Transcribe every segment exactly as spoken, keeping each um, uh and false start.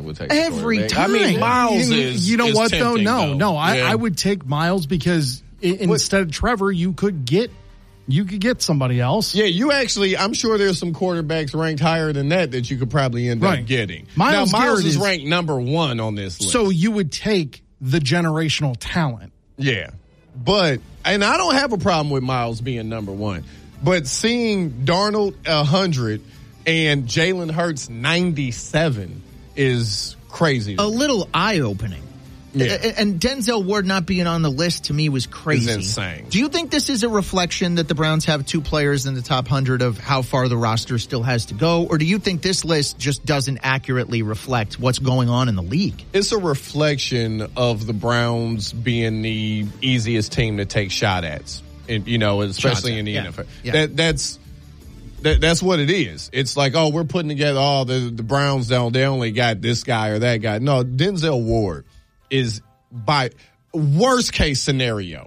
would take every the time. I mean, Miles you, is. You know is what though? No, though. no. I, yeah. I would take Miles because I, instead of Trevor, you could get you could get somebody else. Yeah, you actually. I'm sure there's some quarterbacks ranked higher than that that you could probably end right. up getting. Miles, now, Miles Garrett is is ranked number one on this list. So you would take the generational talent. Yeah, but and I don't have a problem with Miles being number one, but seeing Darnold a hundred and Jalen Hurts ninety-seven is crazy. A little eye-opening. Yeah. And Denzel Ward not being on the list to me was crazy. It's insane. Do you think this is a reflection that the Browns have two players in the top one hundred of how far the roster still has to go? Or do you think this list just doesn't accurately reflect what's going on in the league? It's a reflection of the Browns being the easiest team to take shot at, and, you know, especially Shots in the yeah. N F L. Yeah. That, that's that, that's what it is. It's like, oh, we're putting together, oh, the, the Browns don't, they only got this guy or that guy. No, Denzel Ward is, by worst case scenario,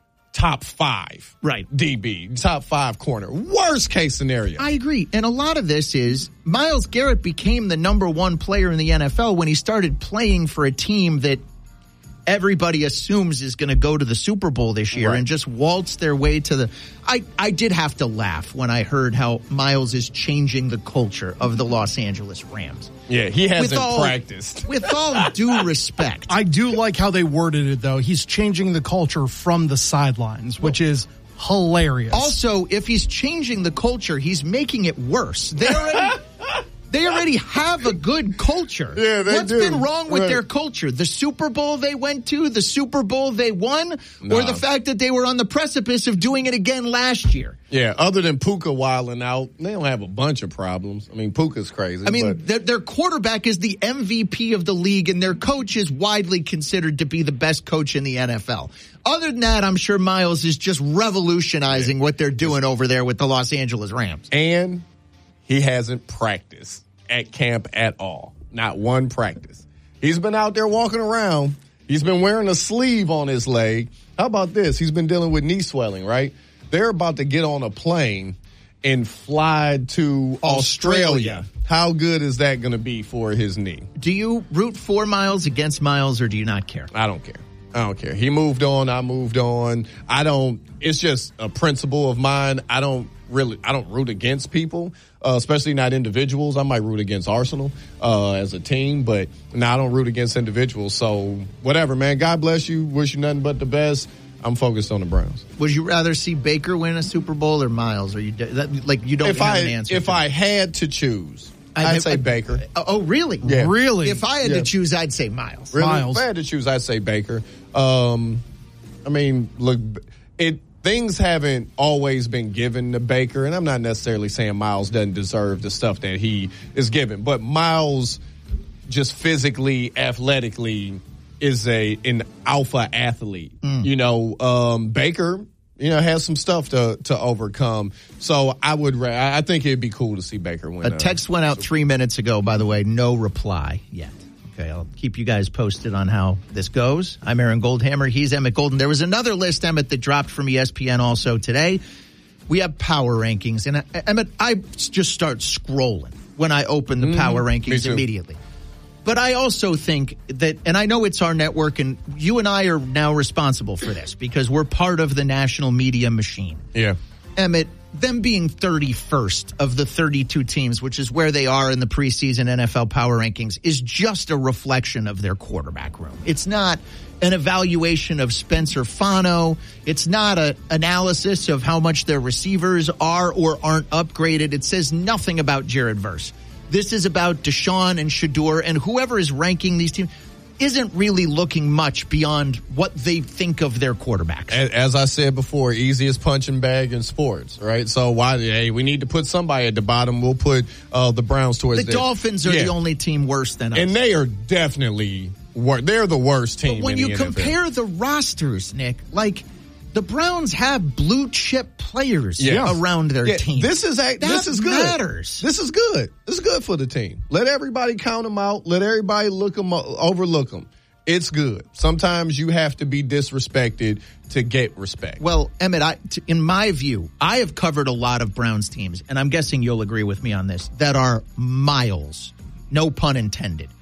top five. Right. D B, top five corner. Worst case scenario. I agree. And a lot of this is Myles Garrett became the number one player in the N F L when he started playing for a team that everybody assumes is going to go to the Super Bowl this year, right, and just waltz their way to the... I, I did have to laugh when I heard how Myles is changing the culture of the Los Angeles Rams. Yeah, he hasn't with all, practiced. With all due respect. I do like how they worded it, though. He's changing the culture from the sidelines, which is hilarious. Also, if he's changing the culture, he's making it worse. They already... They already have a good culture. Yeah, they What's do. been wrong with right. their culture? The Super Bowl they went to, the Super Bowl they won, nah. or the fact that they were on the precipice of doing it again last year? Yeah, other than Puka wilding out, they don't have a bunch of problems. I mean, Puka's crazy. I mean, but their, their quarterback is the M V P of the league, and their coach is widely considered to be the best coach in the N F L. Other than that, I'm sure Myles is just revolutionizing yeah. what they're doing over there with the Los Angeles Rams. And he hasn't practiced at camp at all. Not one practice. He's been out there walking around. He's been wearing a sleeve on his leg. How about this? He's been dealing with knee swelling, right? They're about to get on a plane and fly to Australia. Australia. How good is that going to be for his knee? Do you root for Myles, against Myles, or do you not care? I don't care. I don't care. He moved on. I moved on. I don't, it's just a principle of mine. I don't really, I don't root against people, uh, especially not individuals. I might root against Arsenal, uh, as a team, but no, I don't root against individuals. So whatever, man. God bless you. Wish you nothing but the best. I'm focused on the Browns. Would you rather see Baker win a Super Bowl or Myles? Or you that, like you don't if have I, an answer? If I had to choose, I'd, I'd say I, Baker. Oh, really? Yeah. Really? If I had yeah. to choose, I'd say Myles. Really? Myles. If I had to choose, I'd say Baker. Um, I mean, look, it things haven't always been given to Baker, and I'm not necessarily saying Myles doesn't deserve the stuff that he is given, but Myles just physically, athletically is a an alpha athlete. Mm. You know, um, Baker, you know, has some stuff to to overcome. So I would, I think it'd be cool to see Baker win. A text went out three minutes ago, by the way, no reply yet. Okay, I'll keep you guys posted on how this goes. I'm Aaron Goldhammer. He's Emmett Golden. There was another list, Emmett, that dropped from E S P N also today. We have power rankings. And, uh, Emmett, I just start scrolling when I open the mm, power rankings immediately. But I also think that, and I know it's our network, and you and I are now responsible for this because we're part of the national media machine. Yeah. Emmett, them being thirty-first of the thirty-two teams, which is where they are in the preseason N F L power rankings, is just a reflection of their quarterback room. It's not an evaluation of Spencer Fano. It's not an analysis of how much their receivers are or aren't upgraded. It says nothing about Jared Verse. This is about Deshaun and Shedeur, and whoever is ranking these teams isn't really looking much beyond what they think of their quarterbacks. As I said before, easiest punching bag in sports, right? So why, hey, we need to put somebody at the bottom. We'll put uh, the Browns towards the there. Dolphins are yeah. the only team worse than us. And they are definitely, wor- they're the worst team but when in you the compare N F L. the rosters, Nick, like the Browns have blue chip players yeah. around their yeah, team. This is that this is good. matters. This is good. This is good for the team. Let everybody count them out. Let everybody look them overlook them. It's good. Sometimes you have to be disrespected to get respect. Well, Emmett, I, t- in my view, I have covered a lot of Browns teams, and I'm guessing you'll agree with me on this, that are miles, no pun intended,